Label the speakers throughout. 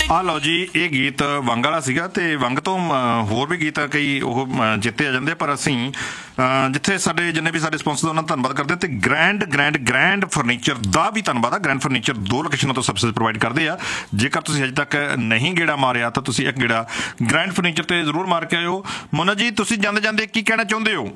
Speaker 1: ਆ ਲਓ ਜੀ, ਇਹ ਗੀਤ ਵੰਗ ਵਾਲਾ ਸੀਗਾ ਤੇ ਵੰਗ ਤੋਂ ਹੋਰ ਵੀ ਗੀਤ ਕਈ ਉਹ ਜਿੱਤੇ ਆ ਜਾਂਦੇ, ਪਰ ਅਸੀਂ ਜਿੱਥੇ ਸਾਡੇ ਜਿੰਨੇ ਵੀ ਸਾਡੇ ਸਪਾਂਸਰ ਉਹਨਾਂ ਦਾ ਧੰਨਵਾਦ ਕਰਦੇ ਹਾਂ। ਤੇ ਗ੍ਰੈਂਡ ਫਰਨੀਚਰ ਦਾ ਵੀ ਧੰਨਵਾਦ ਆ। ਗ੍ਰੈਂਡ ਫਰਨੀਚਰ 2 ਲੋਕੇਸ਼ਨਾਂ ਤੋਂ ਸਰਵਿਸ ਪ੍ਰੋਵਾਈਡ ਕਰਦੇ ਆ। ਜੇਕਰ ਤੁਸੀਂ ਅਜੇ ਤੱਕ ਨਹੀਂ ਗੇੜਾ ਮਾਰਿਆ ਤਾਂ ਤੁਸੀਂ ਇੱਕ ਗੇੜਾ ਗ੍ਰੈਂਡ ਫਰਨੀਚਰ ਤੇ ਜ਼ਰੂਰ ਮਾਰ ਕੇ ਆਇਓ। ਮੋਨਾ ਜੀ, ਤੁਸੀਂ ਜਾਂਦੇ ਜਾਂਦੇ ਕੀ ਕਹਿਣਾ ਚਾਹੁੰਦੇ ਹੋ?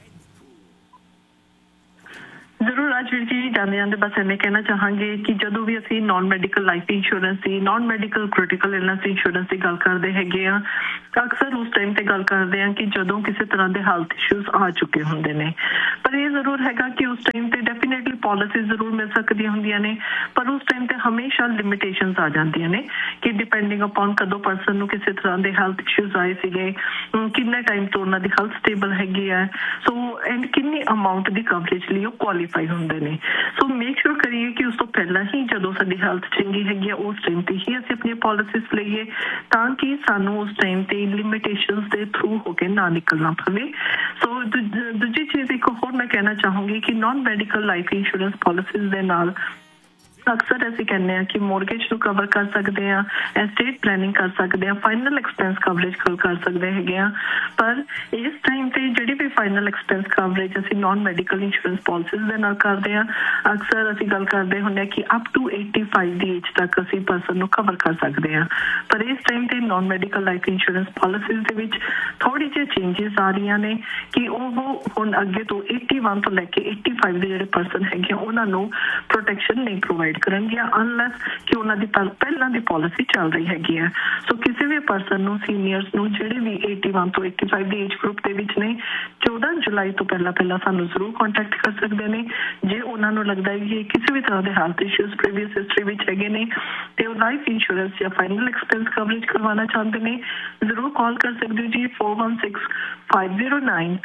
Speaker 2: ਜ਼ਰੂਰ ਰਾਜਵੀਰ ਜੀ, ਜਾਂਦੇ ਜਾਂਦੇ ਬਸ ਇੰਨੇ ਕਹਿਣਾ ਚਾਹਾਂਗੇ ਕਿ ਜਦੋਂ ਵੀ ਅਸੀਂ ਨॉन ਮੈਡੀਕਲ ਲਾਈਫ ਇੰਸ਼ੋਰੈਂਸ ਦੀ, ਨॉन ਮੈਡੀਕਲ ਕ੍ਰਿਟੀਕਲ ਇਲਨੈਸ ਇੰਸ਼ੋਰੈਂਸ ਦੀ ਗੱਲ ਕਰਦੇ ਹੈਗੇ ਆ, ਅਕਸਰ ਉਸ ਟਾਈਮ ਤੇ ਗੱਲ ਕਰਦੇ ਆ ਕਿ ਜਦੋਂ ਕਿਸੇ ਤਰ੍ਹਾਂ ਦੇ ਹੈਲਥ ਇਸ਼ੂਜ਼ ਆ ਚੁੱਕੇ ਹੁੰਦੇ ਨੇ। ਪਰ ਇਹ ਜ਼ਰੂਰ ਹੈਗਾ ਕਿ ਉਸ ਟਾਈਮ ਤੇ ਡੈਫੀਨੇਟਲੀ ਪਾਲਿਸੀਜ਼ ਜ਼ਰੂਰ ਮਿਲ ਸਕਦੀਆਂ ਹੁੰਦੀਆਂ ਨੇ, ਪਰ ਉਸ ਟਾਈਮ ਤੇ ਹਮੇਸ਼ਾ ਲਿਮਿਟੇਸ਼ਨਸ ਆ ਜਾਂਦੀਆਂ ਨੇ ਕਿ ਡਿਪੈਂਡਿੰਗ ਅਪਨ ਕਦੋਂ ਪਰਸਨ ਨੂੰ ਕਿਸੇ ਤਰ੍ਹਾਂ ਦੇ ਹੈਲਥ ਇਸ਼ੂਜ਼ ਆਏ ਸੀਗੇ, ਕਿੰਨੇ ਟਾਈਮ ਤੋਂ ਉਹਨਾਂ ਦੀ ਹੈਲਥ ਸਟੇਬਲ ਹੈਗੀ ਹੈ, ਸੋ ਐਂਡ ਕਿੰਨੀ ਅਮਾਊਂਟ ਦੀ ਕਵਰੇਜ ਲਈ ਉਹ ਕੁਆਲੀਫਾਈ ਹੁੰਦੇ ਨੇ। ਸੋ ਮੇਕ ਸ਼ੋਰ ਕਰੀਏ ਕਿ ਉਸ ਤੋਂ ਪਹਿਲਾਂ ਹੀ ਜਦੋਂ ਸਾਡੀ ਹੈਲਥ ਚੰਗੀ ਹੈਗੀ ਆ ਉਸ ਟਾਈਮ ਤੇ ਹੀ ਅਸੀਂ ਆਪਣੀਆਂ ਪਾਲਿਸੀਜ਼ ਲਈਏ, ਤਾਂ ਕਿ ਸਾਨੂੰ ਉਸ ਟਾਈਮ ਤੇ ਲਿਮਿਟੇਸ਼ਨਸ ਦੇ ਥਰੂ ਹੋ ਕੇ ਨਾ ਨਿਕਲਣਾ ਪਵੇ। ਸੋ ਦੂਜੀ ਚੀਜ਼ ਇੱਕ ਹੋਰ ਮੈਂ ਕਹਿਣਾ ਚਾਹੂੰਗੀ ਕਿ ਨॉन ਮੈਡੀਕਲ ਲਾਈਫ ਇੰਸ਼ੋਰੈਂਸ ਪਾਲਿਸੀਜ਼ ਦੇ ਨਾਲ ਅਕਸਰ ਅਸੀਂ ਕਹਿੰਦੇ ਹਾਂ ਕਿ ਮੋਰਗੇਜ ਨੂੰ ਕਵਰ ਕਰ ਸਕਦੇ ਹਾਂ, ਐਸਟੇਟ ਪਲੈਨਿੰਗ ਕਰ ਸਕਦੇ ਹਾਂ, ਫਾਈਨਲ ਐਕਸਪੈਂਸ ਕਵਰੇਜ ਕਰ ਸਕਦੇ ਹੈਗੇ ਆ। ਪਰ ਇਸ ਟਾਈਮ ਤੇ ਜਿਹੜੀ ਵੀ ਫਾਈਨਲ ਐਕਸਪੈਂਸ ਕਵਰੇਜ ਅਸੀਂ ਨॉन ਮੈਡੀਕਲ ਇੰਸ਼ੋਰੈਂਸ ਪਾਲਿਸੀਜ਼ ਦੇ ਨਾਲ ਕਰਦੇ ਹਾਂ, ਅਕਸਰ ਅਸੀਂ ਗੱਲ ਕਰਦੇ ਹੁੰਦੇ ਹਾਂ ਕਿ ਅਪ ਟੂ 85 ਦੀ ਏਜ ਤੱਕ ਅਸੀਂ ਪਰਸਨ ਨੂੰ ਕਵਰ ਕਰ ਸਕਦੇ ਹਾਂ। ਪਰ ਇਸ ਟਾਈਮ ਤੇ ਨॉन ਮੈਡੀਕਲ ਲਾਈਫ ਇੰਸ਼ੋਰੈਂਸ ਪਾਲਿਸੀਜ਼ ਦੇ ਵਿੱਚ ਥੋੜੀ ਜਿਹੀ ਚੇਂਜਿਸ ਆ ਰਹੀਆਂ ਨੇ ਕਿ ਉਹ ਹੁਣ ਅੱਗੇ ਤੋਂ 81 ਤੋਂ ਲੈ ਕੇ 85 ਦੇ ਜਿਹੜੇ ਪਰਸਨ ਹੈਗੇ ਉਹਨਾਂ ਨੂੰ ਪ੍ਰੋਟੈਕਸ਼ਨ ਨਹੀਂ ਪ੍ਰੋਵਾਈਡ ਕਰਨਗੀਆਂ ਅਨਲੈਸ ਕਿ ਉਹਨਾਂ ਦੀ ਪਹਿਲਾਂ ਦੀ ਪਾਲਿਸੀ ਚੱਲ ਰਹੀ ਹੈਗੀ ਹੈ। ਸੋ ਕਿਸੇ ਵੀ ਪਰਸਨ ਨੂੰ, ਸੀਨੀਅਰਸ ਨੂੰ, ਜਿਹੜੇ ਵੀ 81 ਤੋਂ 85 ਦੀ ਏਜ ਗਰੁੱਪ ਦੇ ਵਿੱਚ ਨੇ, 14 ਜੁਲਾਈ ਤੋਂ ਪਹਿਲਾਂ ਸਾਨੂੰ ਜ਼ਰੂਰ ਕੰਟੈਕਟ ਕਰ ਸਕਦੇ ਨੇ। ਜੇ ਉਹਨਾਂ ਨੂੰ ਲੱਗਦਾ ਹੈ ਕਿ ਕਿਸੇ ਵੀ ਤਰ੍ਹਾਂ ਦੇ ਹੈਲਥ ਇਸ਼ੂਜ਼ ਪ੍ਰੀਵੀਅਸ ਹਿਸਟਰੀ ਵਿੱਚ ਹੈਗੇ ਨੇ ਤੇ ਉਹ ਲਾਈਫ ਇੰਸ਼ੋਰੈਂਸ ਜਾਂ ਫਾਈਨਲ ਐਕਸਪੈਂਸ ਕਵਰੇਜ ਕਰਵਾਉਣਾ ਚਾਹੁੰਦੇ ਨੇ, ਜ਼ਰੂਰ ਕਾਲ ਕਰ ਸਕਦੇ ਹੋ ਜੀ 4165091509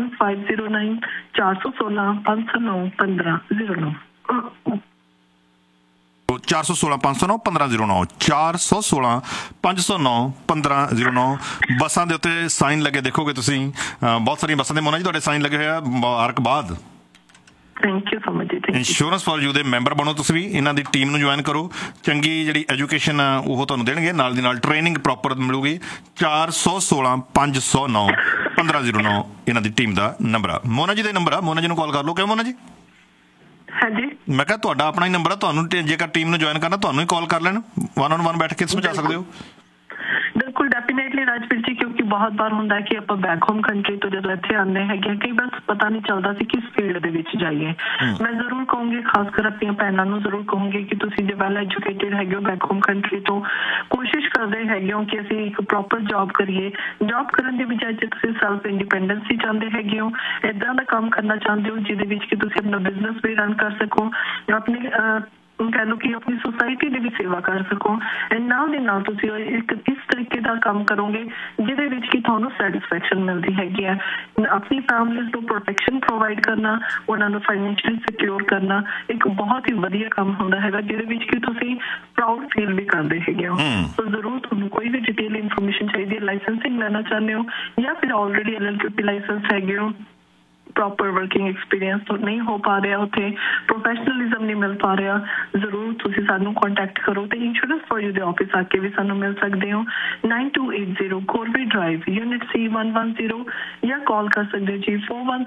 Speaker 2: 416 509 1509
Speaker 1: 416 509 1509 416 509 1509। ਬੱਸਾਂ ਦੇ ਉੱਤੇ ਸਾਈਨ ਲੱਗੇ ਦੇਖੋਗੇ ਤੁਸੀਂ, ਬਹੁਤ ਸਾਰੀਆਂ ਬੱਸਾਂ ਦੇ ਮੋਨਾ ਜੀ ਤੁਹਾਡੇ ਸਾਈਨ ਲੱਗੇ ਹੋਏ ਆ। ਮੁਬਾਰਕਬਾਦ।
Speaker 2: ਥੈਂਕ ਯੂ ਸੋ ਮਚ ਜੀ।
Speaker 1: ਇੰਸ਼ੋਰੈਂਸ ਫॉर ਯੂ ਦੇ ਮੈਂਬਰ ਬਣੋ ਤੁਸੀਂ ਵੀ, ਇਹਨਾਂ ਦੀ ਟੀਮ ਨੂੰ ਜੁਆਇਨ ਕਰੋ। ਚੰਗੀ ਜਿਹੜੀ ਐਜੂਕੇਸ਼ਨ ਉਹ ਤੁਹਾਨੂੰ ਦੇਣਗੇ, ਨਾਲ ਦੀ ਨਾਲ ਟ੍ਰੇਨਿੰਗ ਪ੍ਰੋਪਰ ਮਿਲੂਗੀ। 416 509 1509 ਇਹਨਾਂ ਦੀ ਟੀਮ ਦਾ ਨੰਬਰ ਆ। ਮੋਨਾ ਜੀ ਦਾ ਨੰਬਰ ਆ, ਮੋਨਾ ਜੀ ਨੂੰ ਕਾਲ ਕਰ ਲਓ। ਕਿਉਂ ਮੋਨਾ ਜੀ?
Speaker 2: ਹਾਂਜੀ,
Speaker 1: ਮੈਂ ਕਿਹਾ ਤੁਹਾਡਾ ਆਪਣਾ ਹੀ ਨੰਬਰ ਆ, ਤੁਹਾਨੂੰ ਜੇਕਰ ਟੀਮ ਨੂੰ ਜੁਆਇਨ ਕਰਨਾ ਤੁਹਾਨੂੰ ਹੀ ਕਾਲ ਕਰ ਲੈਣ, 1-on-1 ਬੈਠ ਕੇ ਸਮਝਾ ਸਕਦੇ ਹੋ।
Speaker 2: ਬਿਲਕੁਲ ਡੈਫੀਨੇਟਲੀ ਰਾਜਵੀਰ ਜੀ, ਕਿਉਂਕਿ ਬਹੁਤ ਵਾਰ ਹੁੰਦਾ ਕਿ ਆਪਾਂ ਬੈਕ ਹੋਮ ਕੰਟਰੀ ਤੋਂ ਜਦੋਂ ਇੱਥੇ ਆਉਂਦੇ ਹੈਗੇ ਕਈ ਵਾਰ ਪਤਾ ਨਹੀਂ ਚੱਲਦਾ ਸੀ ਕਿਸ ਫੀਲਡ ਦੇ ਵਿੱਚ ਜਾਈਏ। ਮੈਂ ਜ਼ਰੂਰ ਕਹੂੰਗੀ, ਖਾਸ ਕਰ ਆਪਣੀਆਂ ਭੈਣਾਂ ਨੂੰ ਜ਼ਰੂਰ ਕਹੂੰਗੀ ਕਿ ਤੁਸੀਂ ਜੇ ਵੈਲ ਐਜੂਕੇਟਿਡ ਹੈਗੇ ਹੋ ਬੈਕ ਹੋਮ ਕੰਟਰੀ ਤੋਂ, ਕੋਸ਼ਿਸ਼ ਕਰਦੇ ਹੈਗੇ ਹੋ ਕਿ ਅਸੀਂ ਇੱਕ ਪ੍ਰੋਪਰ ਜੌਬ ਕਰੀਏ। ਜੌਬ ਕਰਨ ਦੀ ਬਜਾਏ ਜੇ ਤੁਸੀਂ ਸੈਲਫ ਇੰਡੀਪੈਂਡੈਂਸੀ ਚਾਹੁੰਦੇ ਹੈਗੇ ਹੋ, ਇੱਦਾਂ ਦਾ ਕੰਮ ਕਰਨਾ ਚਾਹੁੰਦੇ ਹੋ ਜਿਹਦੇ ਵਿੱਚ ਕਿ ਤੁਸੀਂ ਆਪਣਾ ਬਿਜ਼ਨਸ ਵੀ ਰਨ ਕਰ ਸਕੋ, ਆਪਣੀ ਕਹਿ ਲਓ ਕਿ ਆਪਣੀ ਸੁਸਾਇਟੀ ਦੀ ਵੀ ਸੇਵਾ ਕਰ ਸਕੋ, ਐਂਡ ਨਾਲ ਦੇ ਨਾਲ ਤੁਸੀਂ ਇੱਕ ਇਸ ਤਰੀਕੇ ਦਾ ਕੰਮ ਕਰੋਗੇ ਜਿਹਦੇ ਵਿੱਚ ਕਿ ਤੁਹਾਨੂੰ ਸੈਟਿਸਫੈਕਸ਼ਨ ਮਿਲਦੀ ਹੈਗੀ ਹੈ। ਆਪਣੀ ਫੈਮਿਲੀ ਨੂੰ ਪ੍ਰੋਟੈਕਸ਼ਨ ਪ੍ਰੋਵਾਈਡ ਕਰਨਾ, ਉਹਨਾਂ ਨੂੰ ਫਾਈਨੈਂਸ਼ੀਅਲੀ ਸਿਕਿਉਰ ਕਰਨਾ ਇੱਕ ਬਹੁਤ ਹੀ ਵਧੀਆ ਕੰਮ ਹੁੰਦਾ ਹੈਗਾ, ਜਿਹਦੇ ਵਿੱਚ ਕਿ ਤੁਸੀਂ ਪ੍ਰਾਊਡ ਫੀਲ ਵੀ ਕਰਦੇ ਹੈਗੇ ਹੋ। ਸੋ ਜ਼ਰੂਰ ਤੁਹਾਨੂੰ ਕੋਈ ਵੀ ਡਿਟੇਲ ਇਨਫੋਰਮੇਸ਼ਨ ਚਾਹੀਦੀ ਹੈ, ਲਾਇਸੈਂਸਿੰਗ ਲੈਣਾ ਚਾਹੁੰਦੇ ਹੋ ਜਾਂ ਫਿਰ ਆਲਰੇਡੀ LLP ਲਾਇਸੈਂਸ ਹੈਗੇ ਹੋ, ਪ੍ਰੋਪਰ ਵਰਕਿੰਗ ਐਕਸਪੀਰੀਅੰਸ ਤੋਂ ਨਹੀਂ ਹੋ ਪਾ ਰਿਹਾ, ਉੱਥੇ ਪ੍ਰੋਫੈਸ਼ਨਲਿਜ਼ਮ ਨਹੀਂ ਮਿਲ ਪਾ ਰਿਹਾ, ਜ਼ਰੂਰ ਤੁਸੀਂ ਸਾਨੂੰ ਕੰਟੈਕਟ ਕਰੋ ਤੇ ਇੰਸ਼ੋਰੈਂਸ ਫॉर ਯੂ ਦੇ ਆਫਿਸ ਆ ਕੇ ਵੀ ਸਾਨੂੰ ਮਿਲ ਸਕਦੇ ਹੋ। 9280 ਕੋਰਬੇ ਡਰਾਈਵ, ਯੂਨਿਟ C110, ਜਾਂ ਕਾਲ ਕਰ ਸਕਦੇ ਹੋ ਜੀ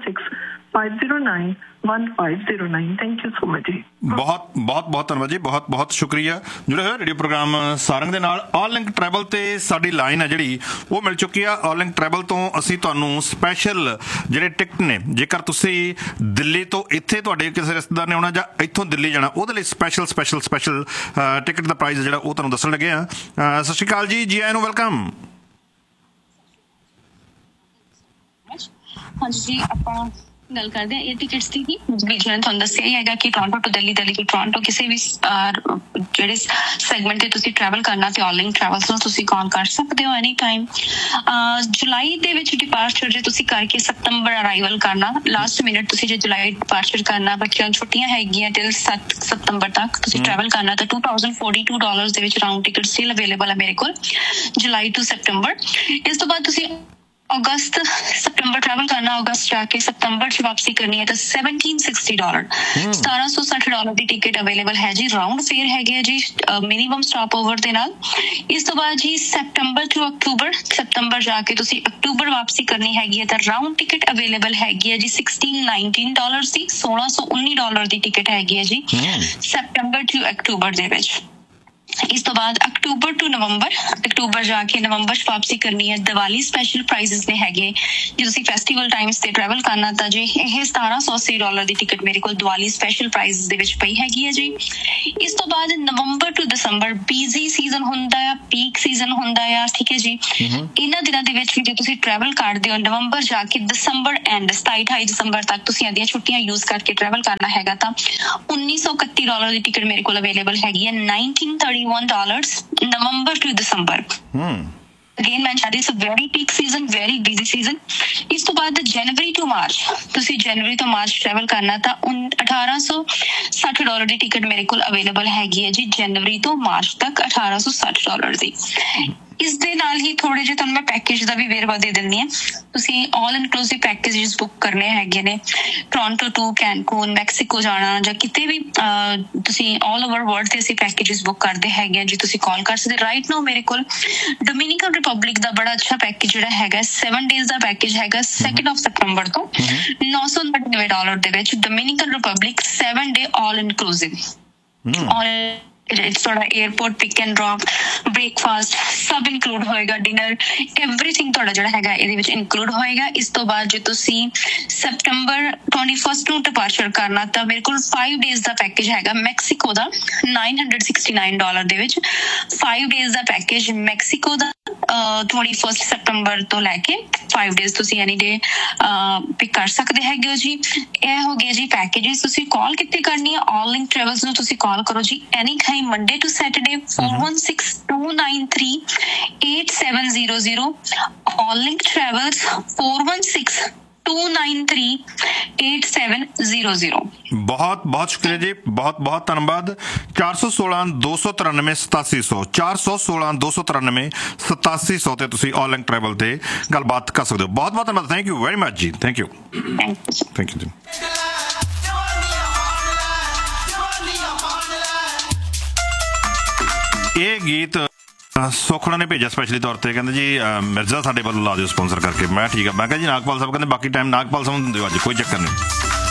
Speaker 2: 416509 1509। ਥੈਂਕ ਯੂ ਸੋ ਮਚ ਜੀ।
Speaker 1: ਬਹੁਤ ਧੰਨਵਾਦ ਜੀ, ਬਹੁਤ ਸ਼ੁਕਰੀਆ। ਜੁੜੇ ਹੋਏ ਰੇਡੀਓ ਪ੍ਰੋਗਰਾਮ ਸਾਰੰਗ ਦੇ ਨਾਲ। ਆਲ ਲਿੰਕ ਟਰੈਵਲ ਤੇ ਸਾਡੀ ਲਾਈਨ ਹੈ ਜਿਹੜੀ ਉਹ ਮਿਲ ਚੁੱਕੀ ਆ। ਆਲ ਲਿੰਕ ਟਰੈਵਲ ਤੋਂ ਅਸੀਂ ਤੁਹਾਨੂੰ ਸਪੈਸ਼ਲ ਜਿਹੜੇ ਟਿਕਟ ਨੇ, ਜੇਕਰ ਤੁਸੀਂ ਦਿੱਲੀ ਤੋਂ ਇੱਥੇ ਤੁਹਾਡੇ ਕਿਸੇ ਰਿਸ਼ਤੇਦਾਰ ਨੇ ਆਉਣਾ ਜਾਂ ਇੱਥੋਂ ਦਿੱਲੀ ਜਾਣਾ, ਉਹਦੇ ਲਈ ਸਪੈਸ਼ਲ ਟਿਕਟ ਦਾ ਪ੍ਰਾਈਸ ਜਿਹੜਾ ਉਹ ਤੁਹਾਨੂੰ ਦੱਸਣ ਲੱਗੇ ਆ। ਸਤਿ ਸ਼੍ਰੀ ਅਕਾਲ ਜੀ, ਜੀ ਆਇਆਂ ਨੂੰ, ਵੈਲਕਮ।
Speaker 3: ਹਾਂਜੀ ਜੀ, ਆਪਾਂ ਗੱਲ ਕਰਦੇ ਹਾਂ ਇਹ ਟਿਕਟਸ ਦੀ। ਜਿਵੇਂ ਤੁਹਾਨੂੰ ਦੱਸਿਆ ਹੀ ਹੈਗਾ ਕਿ Toronto to Delhi, Delhi to Toronto, ਕਿਸੇ ਵੀ ਜਿਹੜੇ ਸੈਗਮੈਂਟ ਤੇ ਤੁਸੀਂ ਟਰੈਵਲ ਕਰਨਾ ਤੇ ਆਲ ਲਿੰਕ ਟਰੈਵਲਸ ਨੂੰ ਤੁਸੀਂ ਕਾਲ ਕਰ ਸਕਦੇ ਹੋ ਐਨੀ ਟਾਈਮ। ਜੁਲਾਈ ਦੇ ਵਿੱਚ ਡਿਪਾਰਚਰ ਜੇ ਤੁਸੀਂ ਕਰਕੇ ਸਤੰਬਰ ਅਰਾਈਵਲ ਕਰਨਾ, ਲਾਸਟ ਮਿੰਟ ਤੁਸੀਂ ਜੇ ਜੁਲਾਈ ਡਿਪਾਰਚਰ ਕਰਨਾ, ਬੱਚਿਆਂ ਨੂੰ ਛੁੱਟੀਆਂ ਹੈਗੀਆਂ ਟਿਲ 7 ਸਤੰਬਰ ਤੱਕ ਤੁਸੀਂ ਟਰੈਵਲ ਕਰਨਾ ਤਾਂ $2042 ਦੇ ਵਿੱਚ ਰਾਊਂਡ ਟਿਕਟ ਸਟਿਲ ਅਵੇਲੇਬਲ ਹੈ ਮੇਰੇ ਕੋਲ, ਜੁਲਾਈ ਟੂ ਸੈਪਟੰਬਰ। ਇਸ ਤੋਂ ਬਾਅਦ ਤੁਸੀਂ ਅਗਸਤ ਸਤੰਬਰ ਟਰੈਵਲ ਕਰਨਾ, ਅਗਸਤ ਜਾ ਕੇ ਸਤੰਬਰ 'ਚ ਵਾਪਸੀ ਕਰਨੀ ਹੈ ਤਾਂ $1760 $1760 ਦੀ ਟਿਕਟ ਅਵੇਲੇਬਲ ਹੈ ਜੀ। ਰਾਉਂਡ ਫੇਅਰ ਹੈਗੇ ਜੀ ਮਿਨੀਮਮ ਸਟਾਪ ਓਵਰ ਦੇ ਨਾਲ। ਇਸ ਤੋਂ ਬਾਅਦ ਜੀ ਸਤੰਬਰ ਟੂ ਅਕਤੂਬਰ, ਸਤੰਬਰ ਜਾ ਕੇ ਤੁਸੀਂ ਅਕਤੂਬਰ ਵਾਪਸੀ ਕਰਨੀ ਹੈਗੀ ਹੈ ਤਾਂ ਰਾਉਂਡ ਟਿਕਟ ਅਵੇਲੇਬਲ ਹੈਗੀ ਹੈ ਜੀ $1619 ਦੀ, $1619 ਦੀ ਟਿਕਟ ਹੈਗੀ ਹੈ ਜੀ ਸਤੰਬਰ ਟੂ ਅਕਤੂਬਰ ਦੇ ਵਿੱਚ। ਇਸ ਤੋਂ ਬਾਅਦ ਅਕਤੂਬਰ ਟੂ ਨਵੰਬਰ, ਅਕਤੂਬਰ ਜਾ ਕੇ ਨਵੰਬਰ 'ਚ ਵਾਪਸੀ ਕਰਨੀ ਹੈ। ਦੀਵਾਲੀ ਸਪੈਸ਼ਲ ਪ੍ਰਾਈਜ਼ਸ ਨੇ ਹੈਗੇ, ਜੇ ਤੁਸੀਂ ਫੈਸਟੀਵਲ ਟਾਈਮਸ ਤੇ ਟਰੈਵਲ ਕਰਨਾ ਤਾਂ ਜੀ ਇਹ $1780 ਦੀ ਟਿਕਟ ਮੇਰੇ ਕੋਲ ਦੀਵਾਲੀ ਸਪੈਸ਼ਲ ਪ੍ਰਾਈਜ਼ਸ ਦੇ ਵਿੱਚ ਪਈ ਹੈਗੀ ਹੈ ਜੀ। ਇਸ ਤੋਂ ਬਾਅਦ ਨਵੰਬਰ ਟੂ ਦਸੰਬਰ ਬਿਜ਼ੀ ਸੀਜ਼ਨ ਹੁੰਦਾ ਆ, ਪੀਕ ਸੀਜ਼ਨ ਹੁੰਦਾ ਆ, ਠੀਕ ਹੈ ਜੀ। ਇਹਨਾਂ ਦਿਨਾਂ ਦੇ ਵਿੱਚ ਵੀ ਜੇ ਤੁਸੀਂ ਟਰੈਵਲ ਕਰਦੇ ਹੋ ਨਵੰਬਰ ਜਾ ਕੇ ਦਸੰਬਰ ਐਂਡ 27-28 ਦਸੰਬਰ ਤੱਕ ਤੁਸੀਂ ਇਹਦੀਆਂ ਛੁੱਟੀਆਂ ਯੂਜ਼ ਕਰਕੇ ਟਰੈਵਲ ਕਰਨਾ ਹੈਗਾ ਤਾਂ $1931 ਦੀ ਟਿਕਟ ਮੇਰੇ ਕੋਲ ਅਵੇਲੇਬਲ ਹੈਗੀ ਹੈ। $1931 November to December. Again mentioned, it's a very peak season, very busy season. ਇਸ ਤੋਂ ਬਾਅਦ ਜਨਵਰੀ ਤੋਂ ਮਾਰਚ, ਤੁਸੀਂ ਜਨਵਰੀ ਤੋਂ ਮਾਰਚ ਟਰੈਵਲ ਕਰਨਾ ਤਾਂ $1860 ਦੀ ਟਿਕਟ ਮੇਰੇ ਕੋਲ ਅਵੇਲੇਬਲ ਹੈਗੀ ਹੈ ਜੀ। ਜਨਵਰੀ ਤੋਂ ਮਾਰਚ ਤੱਕ $1860 ਦੀ। ਇਸ ਦੇ ਨਾਲ ਹੀ ਥੋੜੇ ਜਿਹੇ ਤੁਹਾਨੂੰ ਮੈਂ ਪੈਕੇਜ ਦਾ ਵੀ ਵੇਰਵਾ ਦੇ ਦਿੰਦੀ ਹਾਂ। ਤੁਸੀਂ ਆਲ ਇਨਕਲੂਸਿਵ ਪੈਕੇजेस ਬੁੱਕ ਕਰਨੇ ਹੈਗੇ ਨੇ, ਟੋਰਾਂਟੋ ਟੂ ਕੈਨਕੂਨ, ਮੈਕਸੀਕੋ ਜਾਣਾ ਜਾਂ ਕਿਤੇ ਵੀ ਤੁਸੀਂ ਆਲ ਓਵਰ ਵਰਲਡ ਤੇ ਅਸੀਂ ਪੈਕੇजेस ਬੁੱਕ ਕਰਦੇ ਹੈਗੇ ਜੀ। ਤੁਸੀਂ ਕਾਲ ਕਰ ਸਕਦੇ। ਰਾਈਟ ਨਾਓ ਮੇਰੇ ਕੋਲ ਡੋਮਿਨਿਕਨ ਰਿਪਬਲਿਕ ਦਾ ਬੜਾ ਅੱਛਾ ਪੈਕੇਜ ਜਿਹੜਾ ਹੈਗਾ 7 ਡੇਜ਼ ਦਾ ਪੈਕੇਜ ਹੈਗਾ 2 ਸਤੰਬਰ ਤੋਂ $999 ਦੇ ਵਿੱਚ। ਡੋਮਿਨਿਕਨ ਰਿਪਬਲਿਕ 7 ਡੇ ਆਲ ਇਨਕਲੂਸਿਵ। ਤੁਹਾਡਾ airport pick and drop, breakfast ਸਭ ਇਨਕਲੂਡ ਹੋਏਗਾ, ਡਿਨਰ ਐਵਰੀਥਿੰਗ ਤੁਹਾਡਾ ਜਿਹੜਾ ਹੈਗਾ ਇਹਦੇ ਵਿੱਚ ਇਨਕਲੂਡ ਹੋਏਗਾ। ਇਸ ਤੋਂ ਬਾਅਦ ਜੇ ਤੁਸੀਂ ਸੈਪਟੈਂਬਰ 21 ਨੂੰ ਡਿਪਾਰਚਰ ਕਰਨਾ ਤਾਂ ਮੇਰੇ ਕੋਲ 5 ਡੇਜ਼ ਦਾ ਪੈਕੇਜ ਹੈਗਾ ਮੈਕਸੀਕੋ ਦਾ $969 ਦੇ ਵਿੱਚ। 5 ਡੇਜ਼ ਦਾ ਪੈਕੇਜ ਮੈਕਸੀਕੋ ਦਾ 21 ਸਤੰਬਰ ਤੋਂ ਲੈ ਕੇ 5 ਡੇਜ਼ ਤੁਸੀਂ ਐਨੀ ਡੇ ਪਿਕ ਕਰ ਸਕਦੇ ਹੈਗੇ ਹੋ ਜੀ। ਇਹ ਹੋ ਗਿਆ ਜੀ ਪੈਕੇजेस। ਤੁਸੀਂ ਕਾਲ ਕਿੱਥੇ ਕਰਨੀ ਹੈ? ਆਲ ਲਿੰਕ ਟਰੈਵਲਸ ਨੂੰ ਤੁਸੀਂ ਕਾਲ ਕਰੋ ਜੀ any time Monday to Saturday 416-293-8700 All Link Travels 416-293-8700।
Speaker 1: ਬਹੁਤ ਬਹੁਤ ਸ਼ੁਕਰੀਆ ਜੀ, ਬਹੁਤ ਬਹੁਤ ਧੰਨਵਾਦ। 416-293-8700 416-293-8700 ਤੇ ਤੁਸੀਂ ਆਲ ਲਿੰਕ ਟਰੈਵਲ ਤੇ ਗੱਲਬਾਤ ਕਰ ਸਕਦੇ ਹੋ। ਬਹੁਤ ਬਹੁਤ ਧੰਨਵਾਦ। ਥੈਂਕ ਯੂ ਵੈਰੀ ਮਚ ਜੀ। ਥੈਂਕ ਯੂ ਜੀ। ਇਹ ਗੀਤ ਸੋਖਣਾ ਨੇ ਭੇਜਿਆ ਸਪੈਸ਼ਲੀ ਤੌਰ ਤੇ, ਕਹਿੰਦੇ ਜੀ ਮਿਰਜ਼ਾ ਸਾਡੇ ਵੱਲੋਂ ਲਾ ਦਿਓ ਸਪਾਂਸਰ ਕਰਕੇ। ਮੈਂ ਠੀਕ ਆ, ਮੈਂ ਕਿਹਾ ਜੀ ਨਾਗਪਾਲ ਸਾਹਿਬ ਕਹਿੰਦੇ ਬਾਕੀ ਟਾਈਮ ਨਾਗਪਾਲ ਸਾਹਿਬ ਨੂੰ ਦਿਓ ਅੱਜ, ਕੋਈ ਚੱਕਰ ਨਹੀਂ।